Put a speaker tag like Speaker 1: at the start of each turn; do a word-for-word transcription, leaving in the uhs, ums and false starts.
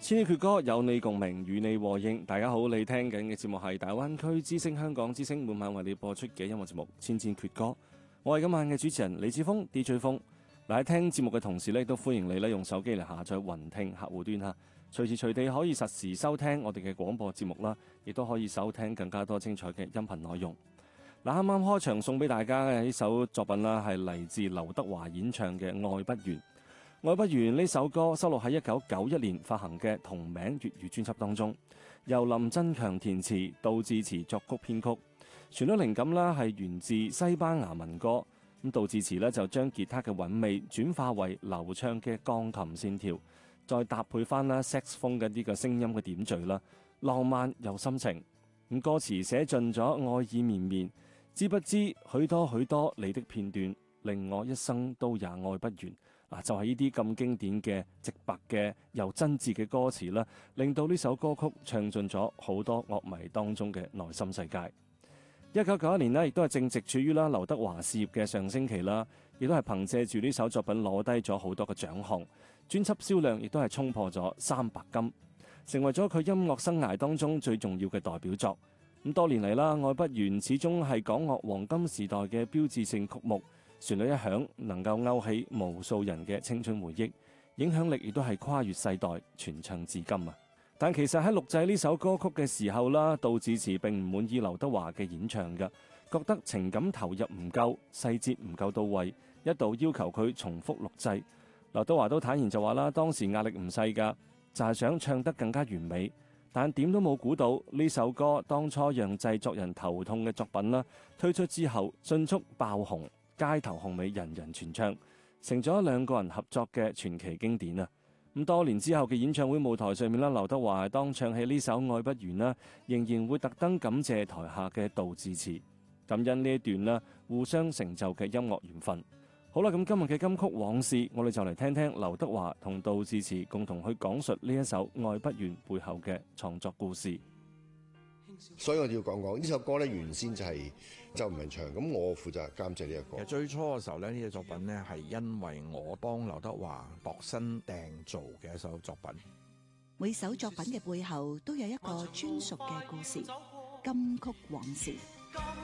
Speaker 1: 千禧闕歌有你共鳴，與你和應。大家好，你聽緊嘅節目係大灣區之聲香港之聲每晚為你播出嘅音樂節目《千千闕歌》。我係今晚嘅主持人李志峰 D J 峰。嗱，喺聽節目嘅同時咧，亦都歡迎你咧用手機嚟下載雲聽客戶端嚇，隨時隨地可以實時收聽我哋嘅廣播節目啦，亦都可以收聽更加多精彩嘅音頻內容。嗱，啱啱開場送俾大家嘅呢首作品啦，係嚟自劉德華演唱嘅《愛不完》。愛不完呢首歌收錄喺一九九一年發行嘅同名粵語專輯當中，由林振強填詞，杜自持作曲編曲。旋律靈感啦係源自西班牙民歌，咁杜自持呢就將吉他嘅韻味轉化為流暢嘅鋼琴線條，再搭配翻啦 saxophone 嘅呢個聲音嘅點綴啦，浪漫又深情。咁歌詞寫盡咗愛意綿綿，知不知許多許多你的片段，令我一生都也愛不完。嗱，就係呢啲咁經典嘅直白嘅又真摯嘅歌詞啦，令到呢首歌曲唱進咗好多樂迷當中嘅內心世界。一九九一年呢，亦都係正值處於啦劉德華事業嘅上升期啦，亦都係憑借住呢首作品攞低咗好多嘅獎項，專輯銷量亦都係衝破咗三白金，成為咗佢音樂生涯當中最重要嘅代表作。咁多年嚟啦，愛不完始終係港樂黃金時代嘅標誌性曲目。旋律一響，能夠勾起無數人嘅青春回憶，影響力亦都係跨越世代，傳唱至今啊！但其實喺錄製呢首歌曲嘅時候啦，杜自持並唔滿意劉德華嘅演唱嘅，覺得情感投入唔夠，細節唔夠到位，一度要求佢重複錄製。劉德華都坦言就話啦，當時壓力唔細㗎，就係想唱得更加完美，但點都冇估到呢首歌當初讓製作人頭痛嘅作品啦，推出之後迅速爆紅。街頭巷尾人人傳唱，成咗兩個人合作嘅傳奇經典啊！咁多年之後嘅演唱會舞台上面啦，劉德華當唱起呢首《愛不完》啦，仍然會特登感謝台下嘅杜自持，感恩呢一段啦互相成就嘅音樂緣分。好啦，咁今日嘅金曲往事，我哋就嚟聽聽劉德華同杜自持共同去講述呢一首《愛不完》背後嘅創作故事。
Speaker 2: 所以我要講講呢首歌咧，原先就係周文唱，咁我負責監製呢個歌。
Speaker 3: 其實最初嘅時候咧，呢隻作品咧係因為我幫劉德華度身訂造嘅一首作品。
Speaker 4: 每首作品嘅背後都有一個專屬嘅故事，金曲往事。